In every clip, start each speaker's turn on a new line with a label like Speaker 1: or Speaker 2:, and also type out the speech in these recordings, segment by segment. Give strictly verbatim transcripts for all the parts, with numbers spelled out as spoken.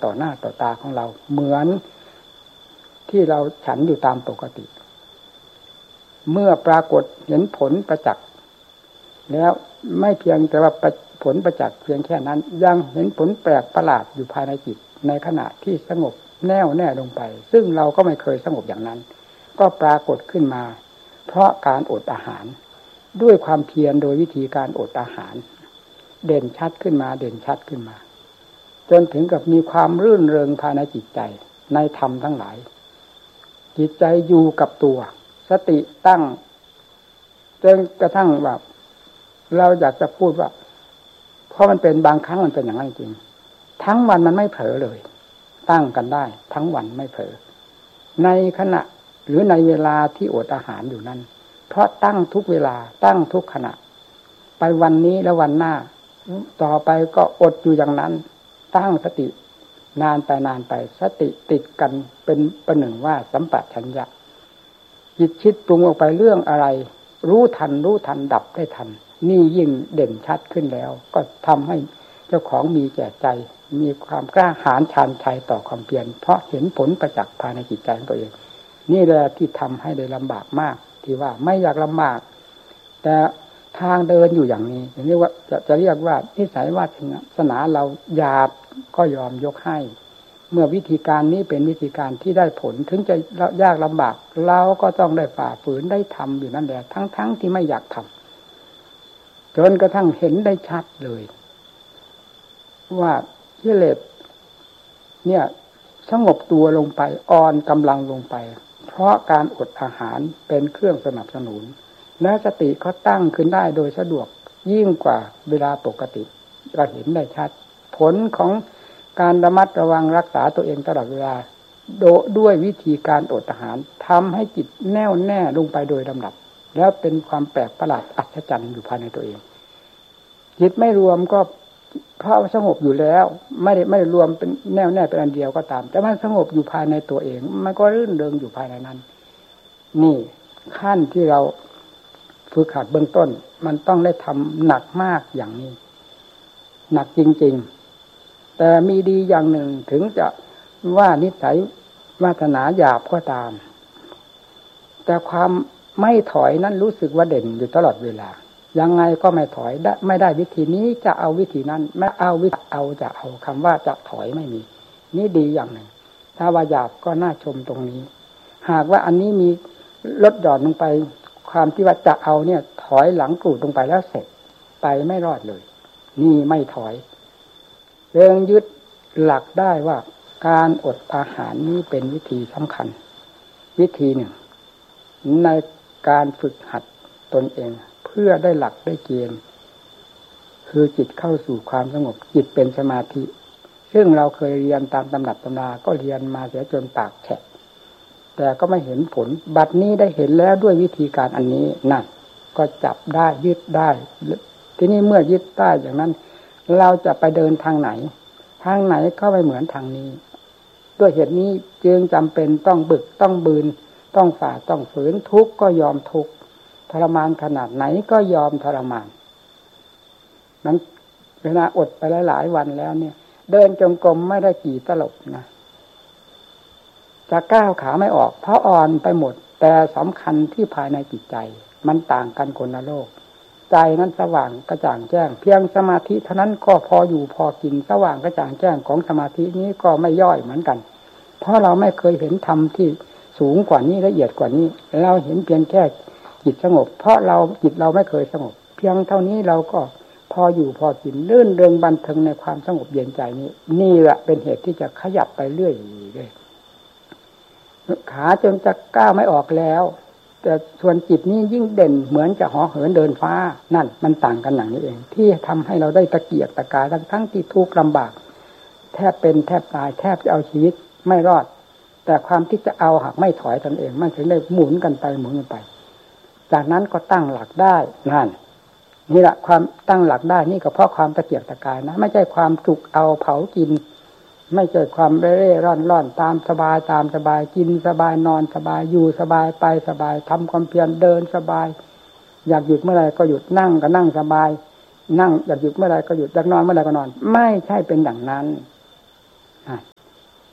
Speaker 1: ต่อหน้าต่อตาของเราเหมือนที่เราฉันอยู่ตามปกติเมื่อปรากฏเห็นผลประจักษ์แล้วไม่เพียงแต่ว่าผลประจักษ์เพียงแค่นั้นยังเห็นผลแปลกประหลาดอยู่ภายในจิตในขณะที่สงบแน่วแน่ลงไปซึ่งเราก็ไม่เคยสงบอย่างนั้นก็ปรากฏขึ้นมาเพราะการอดอาหารด้วยความเพียรโดยวิธีการอดอาหารเด่นชัดขึ้นมาเด่นชัดขึ้นมาจนถึงกับมีความรื่นเริงภายในจิตใจในธรรมทั้งหลายจิตใจอยู่กับตัวสติตั้งจนกระทั่งแบบเราอยากจะพูดว่าเพราะมันเป็นบางครั้งมันเป็นอย่างนั้นจริงทั้งวันมันไม่เผลอเลยตั้งกันได้ทั้งวันไม่เผลอในขณะหรือในเวลาที่อดอาหารอยู่นั้นเพราะตั้งทุกเวลาตั้งทุกขณะไปวันนี้และวันหน้าต่อไปก็อดอยู่อย่างนั้นตั้งสตินานไปนานไปสติติดกันเป็นประหนึ่งว่าสัมปชัญญะจิตคิดปรุงออกไปเรื่องอะไรรู้ทันรู้ทันดับได้ทันนี่ยิ่งเด่นชัดขึ้นแล้วก็ทำให้เจ้าของมีแก่ใจมีความกล้าหาญชาญชัยต่อความเพียรเพราะเห็นผลประจักษ์ภายในจิตใจของตัวเองนี่แหละที่ทำให้ได้ลำบากมากที่ว่าไม่อยากลำบากแต่ทางเดินอยู่อย่างนี้อย่างนี้ว่าจะจะเรียกว่านิสัยวาสนาเราหยาบก็ยอมยกให้เมื่อวิธีการนี้เป็นวิธีการที่ได้ผลถึงจะยากลำบากเราก็ต้องได้ฝ่าฝืนได้ทำอยู่นั่นแหละทั้งๆที่ไม่อยากทำจนกระทั่งเห็นได้ชัดเลยว่ากิเลสเนี่ยสงบตัวลงไปอ่อนกำลังลงไปเพราะการอดอาหารเป็นเครื่องสนับสนุนและสติเขาตั้งขึ้นได้โดยสะดวกยิ่งกว่าเวลาปกติเราเห็นได้ชัดผลของการระมัดระวังรักษาตัวเองตลอดเวลาโดด้วยวิธีการอดอาหารทำให้จิตแน่วแน่ลงไปโดยลำดับแล้วเป็นความแปลกประหลาดอัศจรรย์อยู่ภายในตัวเองจิตไม่รวมก็เพราะสงบอยู่แล้วไม่ได้ไม่ได้รวมเป็นแน่วแน่เป็นอันเดียวก็ตามแต่มันสงบอยู่ภายในตัวเองมันก็รื่นเริงอยู่ภายในนั้นนี่ขั้นที่เราฝึกหัดเบื้องต้นมันต้องได้ทำหนักมากอย่างนี้หนักจริงๆแต่มีดีอย่างหนึ่งถึงจะว่านิสัยวาสนาหยาบก็ตามแต่ความไม่ถอยนั้นรู้สึกว่าเด่นอยู่ตลอดเวลายังไงก็ไม่ถอยได้ไม่ได้วิธีนี้จะเอาวิธีนั้นไม่เอาวิธีเอาจะเอาคำว่าจะถอยไม่มีนี่ดีอย่างหนึ่งถ้าว่าหยาบก็น่าชมตรงนี้หากว่าอันนี้มีลดหย่อนลงไปความที่ว่าจะเอาเนี่ยถอยหลังกรูดลงไปแล้วเสร็จไปไม่รอดเลยนี่ไม่ถอยเรื่องยึดหลักได้ว่าการอดอาหารนี้เป็นวิธีสำคัญวิธีหนึ่งในการฝึกหัดตนเองเพื่อได้หลักได้เกณฑ์คือจิตเข้าสู่ความสงบจิตเป็นสมาธิซึ่งเราเคยเรียนตามตำรับตำราก็เรียนมาเสียจนปากแฉะแต่ก็ไม่เห็นผลบัดนี้ได้เห็นแล้วด้วยวิธีการอันนี้นั่นก็จับได้ยึดได้ทีนี้เมื่อยึดได้อย่างนั้นเราจะไปเดินทางไหนทางไหนก็ไม่เหมือนทางนี้ด้วยเหตุนี้จึงจำเป็นต้องบึกต้องบืนต้องฝ่าต้องฝืนทุกข์ก็ยอมทุกข์ทรมานขนาดไหนก็ยอมทรมานนั้นเวลาอดไปหลายๆวันแล้วเนี่ยเดินจงกรมไม่ได้กี่ตลบนะจะก้าวขาไม่ออกเพราะอ่อนไปหมดแต่สำคัญที่ภายในจิตใจมันต่างกันคนละโลกใจนั้นสว่างกระจ่างแจ้งเพียงสมาธิเท่านั้นก็พออยู่พอกินสว่างกระจ่างแจ้งของสมาธินี้ก็ไม่ย่อยเหมือนกันเพราะเราไม่เคยเห็นธรรมที่สูงกว่านี้ละเอียดกว่านี้เราเห็นเพียงแค่จิตสงบเพราะเราจิตเราไม่เคยสงบเพียงเท่านี้เราก็พออยู่พอกินลื่นเริงบันเทิงในความสงบเย็นใจนี้นี่แหละเป็นเหตุที่จะขยับไปเรื่อยเลยขาจนจะก้าวไม่ออกแล้วแต่ส่วนจิตนี้ยิ่งเด่นเหมือนจะห่อเหินเดินฟ้านั่นมันต่างกันอย่างนี้เองที่ทำให้เราได้ตะเกียกตะกายทั้งทั้งที่ทุกข์ลำบากแทบเป็นแทบตายแทบจะเอาชีวิตไม่รอดแต่ความที่จะเอาหากไม่ถอยตนเองมันถึงได้หมุนกันไปหมุนกันไปจากนั้นก็ตั้งหลักได้นั่นนี่แหละความตั้งหลักได้นี่ก็เพราะความตะเกียกตะกายนะไม่ใช่ความจุกเอาเผากินไม่ใช่ความเร่ร่อนร่อนตามสบายตามสบายกินสบายนอนสบายอยู่สบายไปสบายทำความเพียรเดินสบายอยากหยุดเมื่อไรก็หยุดนั่งก็นั่งสบายนั่งอยากหยุดเมื่อไรก็หยุดอยากนอนเมื่อไรก็นอนไม่ใช่เป็นอย่างนั้น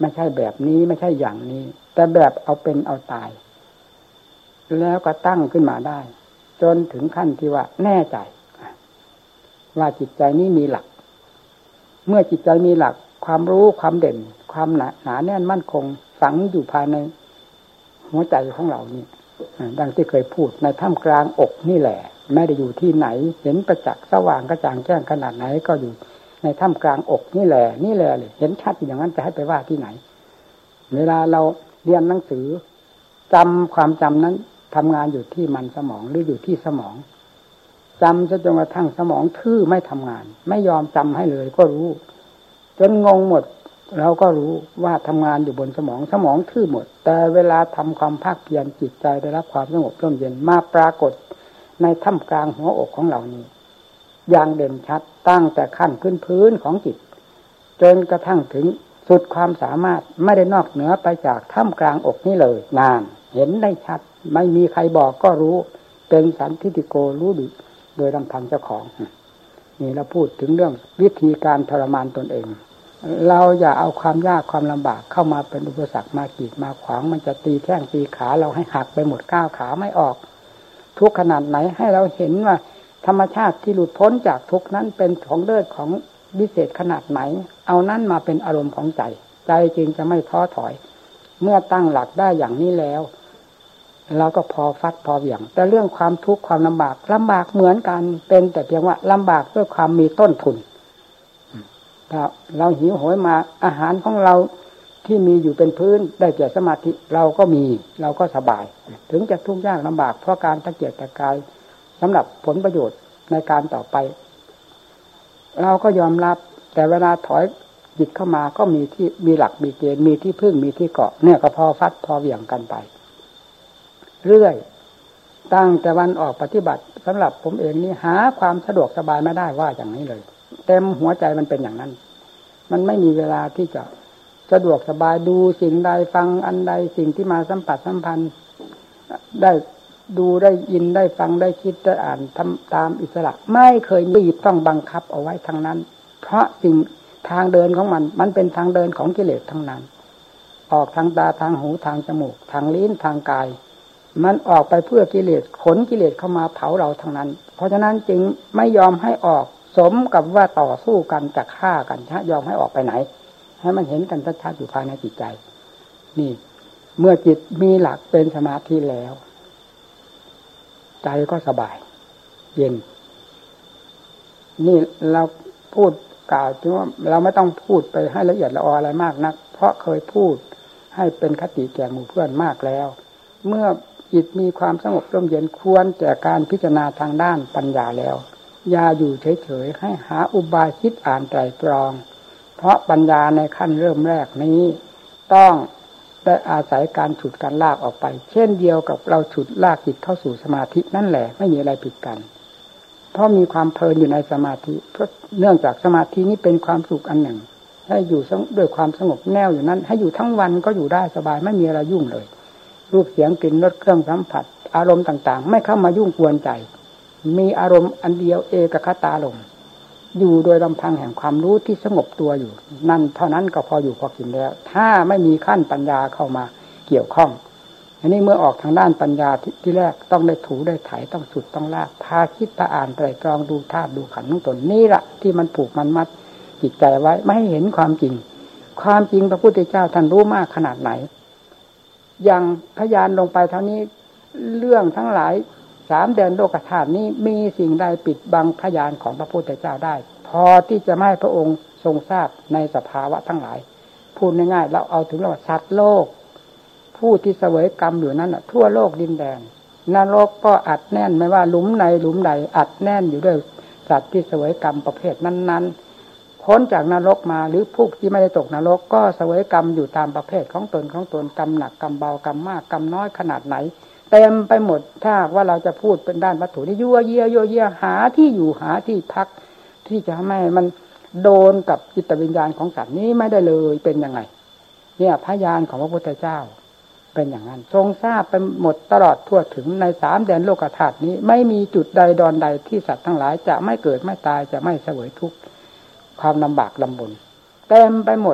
Speaker 1: ไม่ใช่แบบนี้ไม่ใช่อย่างนี้แต่แบบเอาเป็นเอาตายแล้วก็ตั้งขึ้นมาได้จนถึงขั้นที่ว่าแน่ใจว่าจิตใจนี้มีหลักเมื่อจิตใจมีหลักความรู้ความเด่นความหนาหนาแน่นมั่นคงฝังอยู่ภายในหัวใจของเรานี่ดังที่เคยพูดในท่ามกลางอกนี่แหละไม่ได้อยู่ที่ไหนเห็นประจักษ์สว่างกระจ่างแจ้งขนาดไหนก็อยู่ในท่ามกลางอกนี่แหละนี่แหละเลยเห็นชัดอย่างนั้นจะให้ไปว่าที่ไหนเวลาเราเรียนหนังสือจำความจำนั้นทำงานอยู่ที่มันสมองหรืออยู่ที่สมองจำจนกระทั่งสมองทื่อไม่ทำงานไม่ยอมจำให้เลยก็รู้จนงงหมดเราก็รู้ว่าทำงานอยู่บนสมองสมองทื่อหมดแต่เวลาทำความภาคเพียรจิตใจได้รับความสงบร่มเย็นมาปรากฏในท่ามกลางหัวอกของเรานี้อย่างเด่นชัดตั้งแต่ขั้นพื้นพื้นของจิตจนกระทั่งถึงสุดความสามารถไม่ได้นอกเหนือไปจากท่ามกลางอกนี้เลยนานเห็นได้ชัดไม่มีใครบอกก็รู้เป็นสันทิฏฐิโกรู้โดยลำพังเจ้าของนี่เราพูดถึงเรื่องวิธีการทรมานตนเองเราอย่าเอาความยากความลำบากเข้ามาเป็นอุปสรรคมากีดมาขวางมันจะตีแข้งตีขาเราให้หักไปหมดก้าวขาไม่ออกทุกขนาดไหนให้เราเห็นว่าธรรมชาติที่หลุดพ้นจากทุกนั้นเป็นของเลิศของวิเศษขนาดไหนเอานั้นมาเป็นอารมณ์ของใจใจจึงจะไม่ท้อถอยเมื่อตั้งหลักได้อย่างนี้แล้วเราก็พอฟัดพอเหวี่ยงแต่เรื่องความทุกข์ความลำบากลำบากเหมือนกันเป็นแต่เพียงว่าลำบากด้วยความมีต้นทุนเราเราหิวโหยมาอาหารของเราที่มีอยู่เป็นพื้นได้แก่สมาธิเราก็มีเราก็สบายถึงจะทุกข์ยากลำบากเพราะการตะเกียกตะกายสำหรับผลประโยชน์ในการต่อไปเราก็ยอมรับแต่เวลาถอยจิตเข้ามาก็มีที่มีหลักมีเกณฑ์มีที่พึ่งมีที่เกาะเนี่ยก็พอฟัดพอเหวี่ยงกันไปเรื่อยตั้งแต่วันออกปฏิบัติสำหรับผมเองนี่หาความสะดวกสบายไม่ได้ว่าอย่างนี้เลยเต็มหัวใจมันเป็นอย่างนั้นมันไม่มีเวลาที่จะสะดวกสบายดูสิ่งใดฟังอันใดสิ่งที่มาสัมผัสสัมพันธ์ได้ดูได้ยินได้ฟังได้คิดได้อ่านทำตามอิสระไม่เคยบีบต้องบังคับเอาไว้ทั้งนั้นเพราะสิ่งทางเดินของมันมันเป็นทางเดินของกิเลสทั้งนั้นออกทางตาทางหูทางจมูกทางลิ้นทางกายมันออกไปเพื่อกิเลสขนกิเลสเข้ามาเผาเราทั้งนั้นเพราะฉะนั้นจึงไม่ยอมให้ออกสมกับว่าต่อสู้กันจะฆ่ากันชะยอมให้ออกไปไหนให้มันเห็นกันชัดๆอยู่ภายในจิตใจนี่เมื่อจิตมีหลักเป็นสมาธิแล้วใจก็สบายเย็นนี่เราพูดกล่าวถึงว่าเราไม่ต้องพูดไปให้ละเอียดละอออะไรมากนักเพราะเคยพูดให้เป็นคติแก่หมู่เพื่อนมากแล้วเมื่อจิตมีความสงบร่มเย็นควรแก่การพิจารณาทางด้านปัญญาแล้วอย่าอยู่เฉยๆให้หาอุบายคิดอ่านไตรตรองเพราะปัญญาในขั้นเริ่มแรกนี้ต้องได้อาศัยการฉุดการลากออกไปเช่นเดียวกับเราฉุดลากจิตเข้าสู่สมาธินั่นแหละไม่มีอะไรผิดกันเพราะมีความเพลินอยู่ในสมาธิเพราะเนื่องจากสมาธินี้เป็นความสุขอันหนึ่งให้อยู่ด้วยความสงบแน่วอยู่นั้นให้อยู่ทั้งวันก็อยู่ได้สบายไม่มีอะไรยุ่งเลยรูปเสียงกลิ่นรสเครื่องสัมผัสอารมณ์ต่างๆไม่เข้ามายุ่งกวนใจมีอารมณ์อันเดียวเอกคตารมณ์อยู่โดยลำพังแห่งความรู้ที่สงบตัวอยู่นั่นเท่านั้นก็พออยู่พอกินแล้วถ้าไม่มีขั้นปัญญาเข้ามาเกี่ยวข้องอันนี้เมื่อออกทางด้านปัญญาที่แรกต้องได้ถูได้ไถต้องสุดต้องลากพาคิดพาอ่านไตรตรองดูธาตุดูขันธ์ทั้งตนนี่แหละที่มันผูกมันมัดจิตใจไว้ไม่ให้เห็นความจริงความจริงพระพุทธเจ้าท่านรู้มากขนาดไหนอย่างพยานลงไปเท่านี้เรื่องทั้งหลายสามแดนโลกธาตุนี้มีสิ่งใดปิดบังพยานของพระพุทธเจ้าได้พอที่จะไม่ให้พระองค์ทรงทราบในสภาวะทั้งหลายพูดง่ายๆเราเอาถึงว่าสัตว์โลกผู้ที่เสวยกรรมอยู่นั้นทั่วโลกดินแดนนรกก็อัดแน่นไม่ว่าหลุมในหลุมใดอัดแน่นอยู่ด้วยสัตว์ที่เสวยกรรมประเภทนั้นๆพ้นจากนรกมาหรือผู้ที่ไม่ได้ตกนรกก็เสวยกรรมอยู่ตามประเภทของตนของตนกรรมหนักกรรมเบากรรมมากกรรมน้อยขนาดไหนเต็มไปหมดถ้าว่าเราจะพูดเป็นด้านวัตถุนี่ยั่วเยี่ยยั่วเยี่ยหาที่อยู่หาที่พักที่จะให้มันโดนกับจิตวิญญาณของสัตว์นี้ไม่ได้เลยเป็นยังไงเนี่ยพยานของพระพุทธเจ้าเป็นอย่างนั้นทรงทราบไปหมดตลอดทั่วถึงในสามแดนโลกธาตุนี้ไม่มีจุดใดดอนใดที่สัตว์ทั้งหลายจะไม่เกิดไม่ตายจะไม่เสวยทุกข์ความลำบากลำบนเต็มไปหมด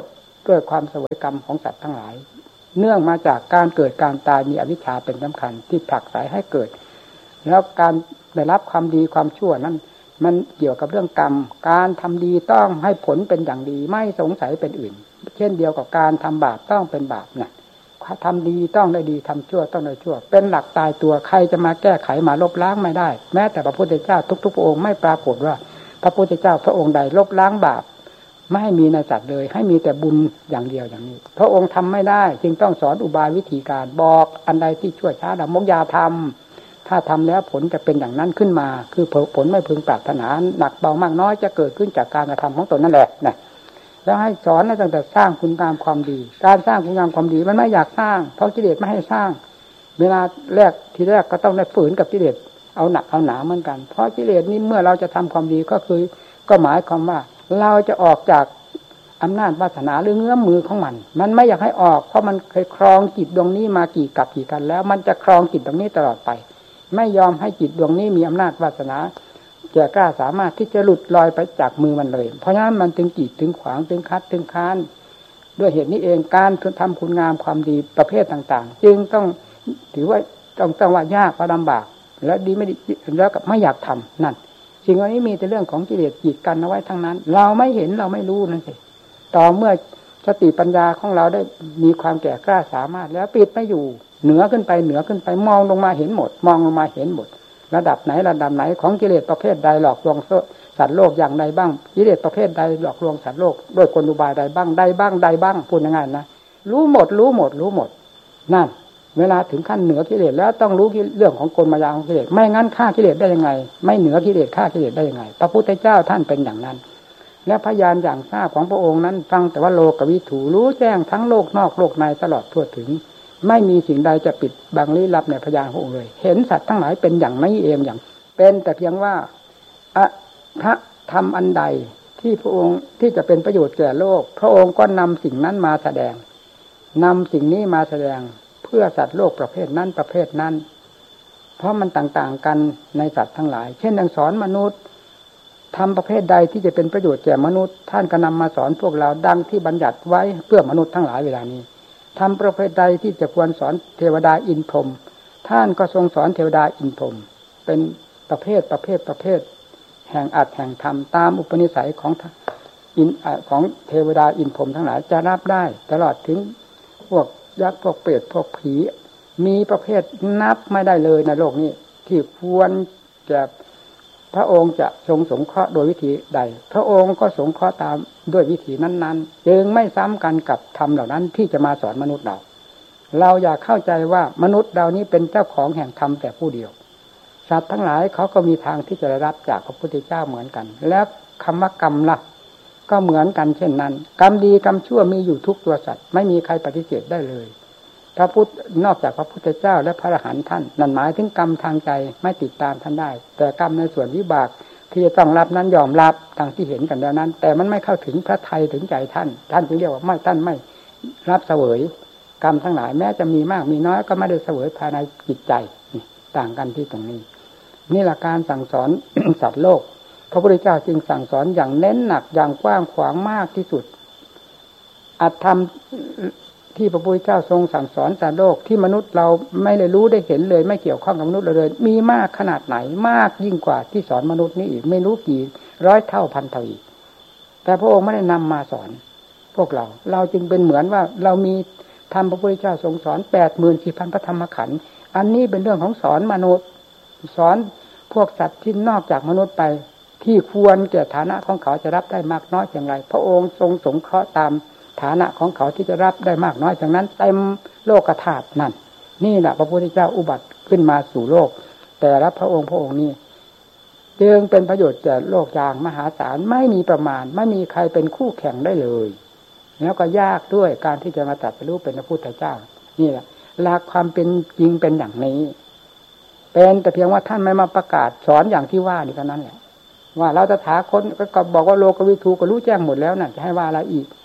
Speaker 1: ด้วยความเสวยกรรมของสัตว์ทั้งหลายเนื่องมาจากการเกิดการตายมีอวิชชาเป็นสำคัญที่ผลักไสให้เกิดแล้วการได้รับความดีความชั่วนั้นมันเกี่ยวกับเรื่องกรรมการทำดีต้องให้ผลเป็นอย่างดีไม่สงสัยเป็นอื่นเช่นเดียวกับการทำบาปต้องเป็นบาปนะทำดีต้องได้ดีทำชั่วต้องได้ชั่วเป็นหลักตายตัวใครจะมาแก้ไขมาลบล้างไม่ได้แม้แต่พระพุทธเจ้าทุกๆพระองค์ไม่ปรากฏว่าพระพุทธเจ้าพระองค์ใดลบล้างบาปไม่ให้มีในสัตว์เลยให้มีแต่บุญอย่างเดียวอย่างนี้พระองค์ทำไม่ได้จึงต้องสอนอุบายวิธีการบอกอันใดที่ชั่วช้าดำมกยาทำถ้าทำแล้วผลจะเป็นอย่างนั้นขึ้นมาคือผลไม่พึงปรารถนาหนักเบามากน้อยจะเกิดขึ้นจากการกระทำของตนนั่นแหละนะแล้วให้สอนตั้งแต่สร้างคุณงามความดีการสร้างคุณงามความดีมันไม่อยากสร้างเพราะกิเลสไม่ให้สร้างเวลาแรกทีแรกก็ต้องได้ฝืนกับกิเลสเอาหนักเอาหนาเหมือนกันเพราะกิเลสนี้เมื่อเราจะทำความดีก็คือก็หมายความว่าเราจะออกจากอำนาจวาสนาหรือเงื้อมมือของมันมันไม่อยากให้ออกเพราะมันเคยครองจิตดวงนี้มากี่กับกี่กันแล้วมันจะครองจิตดวงนี้ตลอดไปไม่ยอมให้จิตดวงนี้มีอำนาจวาสนาจะกล้าสามารถที่จะหลุดลอยไปจากมือมันเลยเพราะฉะนั้นมันถึงกีดถึงขวางถึงคัดถึงค้านด้วยเหตุนี้เองการทำคุณงามความดีประเภทต่างๆจึงต้องถือว่าต้องต้องว่ายากว่าลำบากและดีไม่ดีแล้วก็ไม่อยากทำนั่นสิ่งเหล่านี้มีแต่เรื่องของกิเลสกีดกันเอาไว้ทั้งนั้นเราไม่เห็นเราไม่รู้นั่นสิต่อเมื่อสติปัญญาของเราได้มีความแก่กล้าสามารถแล้วปิดไม่อยู่เหนือขึ้นไปเหนือขึ้นไปมองลงมาเห็นหมดมองลงมาเห็นหมดระดับไหนระดับไหนของกิเลสประเภทใดหลอกลวงสัตว์โลกอย่างใดบ้างกิเลสประเภทใดหลอกลวงสัตว์โลกด้วยกลอุบายใดบ้างใดบ้างใดบ้างพูดง่ายๆนะรู้หมดรู้หมดรู้หมดนั่นเวลาถึงขั้นเหนือกิเลสแล้วต้องรู้เรื่องของกลมายาของกิเลสไม่งั้นฆ่ากิเลสได้ยังไงไม่เหนือกิเลสฆ่ากิเลสได้ยังไงพระพุทธเจ้าท่านเป็นอย่างนั้นและพยานอย่างทราบของพระองค์นั้นฟังแต่ว่าโลกวิถูรู้แจ้งทั้งโลกนอกโลกในตลอดทั่วถึงไม่มีสิ่งใดจะปิดบังลี้ลับในพยานของพระองค์เลยเห็นสัตว์ทั้งหลายเป็นอย่างนี้เองอย่างเป็นแต่เพียงว่าอะพระธรรมอันใดที่พระองค์ที่จะเป็นประโยชน์แก่โลกพระองค์ก็นำสิ่งนั้นมาแสดงนำสิ่งนี้มาแสดงเพื่อสัตว์โลกประเภทนั้นประเภทนั้นเพราะมันต่างๆกันในสัตว์ทั้งหลายเช่นดังสอนมนุษย์ทำประเภทใดที่จะเป็นประโยชน์แก่มนุษย์ท่านก็นำมาสอนพวกเราดังที่บัญญัติไว้เพื่อมนุษย์ทั้งหลายเวลานี้ทำประเภทใดที่จะควรสอนเทวดาอินพรหมท่านก็ทรงสอนเทวดาอินพรหมเป็นประเภทประเภทประเภทแห่งอัตแห่งธรรมตามอุปนิสัยของอินของเทวดาอินพรหมทั้งหลายจะรับได้ตลอดถึงพวกยักษ์พวกเปรตพวกผีมีประเภทนับไม่ได้เลยในโลกนี้ที่ควรจะพระองค์จะทรงสงเคราะห์โดยวิธีใดพระองค์ก็สงเคราะห์ตามด้วยวิธีนั้นๆจึงไม่ซ้ำกันกับธรรมเหล่านั้นที่จะมาสอนมนุษย์เราเราอยากเข้าใจว่ามนุษย์เรานี้เป็นเจ้าของแห่งธรรมแต่ผู้เดียวสัตว์ทั้งหลายเขาก็มีทางที่จะได้รับจากพระพุทธเจ้าเหมือนกันแล้วคำว่ากรรมล่ะก็เหมือนกันเช่นนั้นกรรมดีกรรมชั่วมีอยู่ทุกตัวสัตว์ไม่มีใครปฏิเสธได้เลยพระพุทธนอกจากพระพุทธเจ้าและพระอรหันต์ท่านนั่นหมายถึงกรรมทางใจไม่ติดตามท่านได้แต่กรรมในส่วนวิบากที่จะต้องรับนั้นยอมรับทางที่เห็นกันแล้วนั้นแต่มันไม่เข้าถึงพระทัยถึงใจท่านท่านจึงเรียกว่าไม่ท่านไม่รับเสวยกรรมทั้งหลายแม้จะมีมากมีน้อยก็ไม่ได้เสวยภายในจิตใจต่างกันที่ตรงนี้นี่แหละการสั่งสอน สัตว์โลกพระพุทธเจ้าจึงสั่งสอนอย่างเน้นหนักอย่างกว้างขวางมากที่สุดอัตธรรมที่พระพุทธเจ้าทรงสั่งสอนสัตว์โลกที่มนุษย์เราไม่ได้รู้ได้เห็นเลยไม่เกี่ยวข้องกับมนุษย์เลยมีมากขนาดไหนมากยิ่งกว่าที่สอนมนุษย์นี้อีกไม่รู้กี่ร้อยเท่าพันเท่าอีกแต่พระองค์ไม่ได้นำมาสอนพวกเราเราจึงเป็นเหมือนว่าเรามีธรรมพระพุทธเจ้าทรงสอนแปดหมื่นสี่พันพระธรรมขันธ์อันนี้เป็นเรื่องของสอนมนุษย์สอนพวกสัตว์ที่นอกจากมนุษย์ไปที่ควรแก่ฐานะของเขาจะรับได้มากน้อยอย่างไรพระองค์ทรงสงเคราะห์ตามฐานะของเขาที่จะรับได้มากน้อยจากนั้นเต็มโลกธาตุนั่นนี่แหละพระพุทธเจ้าอุบัติขึ้นมาสู่โลกแต่ละพระองค์พระองค์นี้จึงเป็นประโยชน์แก่โลกอย่างมหาศาลไม่มีประมาณไม่มีใครเป็นคู่แข่งได้เลยแล้วก็ยากด้วยการที่จะมาตรัสรู้เป็นพระพุทธเจ้านี่แหละหลักความเป็นจริงเป็นอย่างนี้เป็นแต่เพียงว่าท่านไม่มาประกาศสอนอย่างที่ว่านี่เท่านั้นแหละว่าเราจะถาคนก็บอกว่าโลกวิทูก็รู้แจ้งหมดแล้วน่ะจะให้ว่าอะไรอีก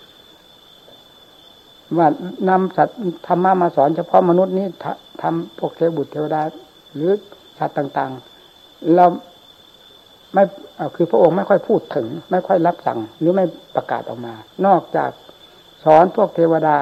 Speaker 1: ว่านำสัตว์ธรรมะมาสอนเฉพาะมนุษย์นี้ทำพวกเทวบุตรเทวดาหรือสัตว์ต่างๆเราไม่คือพระองค์ไม่ค่อยพูดถึงไม่ค่อยรับสั่งหรือไม่ประกาศออกมานอกจากสอนพวกเทวดา